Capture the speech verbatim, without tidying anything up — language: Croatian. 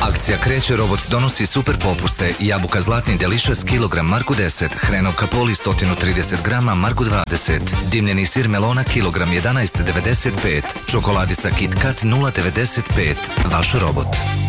Akcija kreće, robot donosi super popuste. Jabuka Zlatni Delicious kilogram Marku deset, hrenovka Poli sto trideset grama Marku dvadeset, dimljeni sir Melona kilogram jedanaest devedeset pet, čokoladica Kit Kat nula devedeset pet. Vaš robot.